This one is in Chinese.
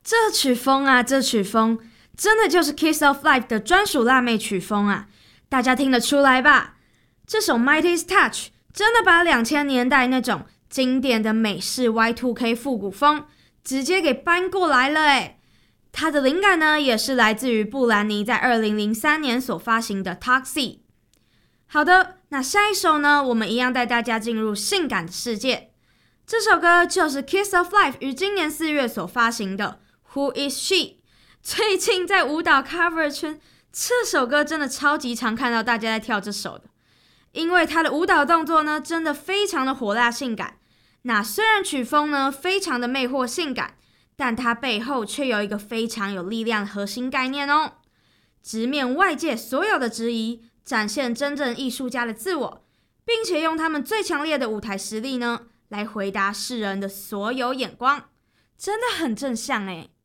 这曲风啊，这曲风真的就是 Kiss of Life 的专属辣妹曲风啊，大家听得出来吧？这首 Mighty's Touch 真的把2000年代那种经典的美式 Y2K 复古风直接给搬过来了耶。它的灵感呢，也是来自于布兰妮在2003年所发行的 Toxic。 好的，那下一首呢，我们一样带大家进入性感的世界。这首歌就是 Kiss of Life 于今年4月所发行的 Who is She。 最近在舞蹈 cover 圈，这首歌真的超级常看到大家在跳这首的，因为它的舞蹈动作呢，真的非常的火辣性感。那虽然曲风呢非常的魅惑性感，但它背后却有一个非常有力量的核心概念哦，直面外界所有的质疑，展现真正艺术家的自我，并且用他们最强烈的舞台实力呢，来回答世人的所有眼光，真的很正向耶。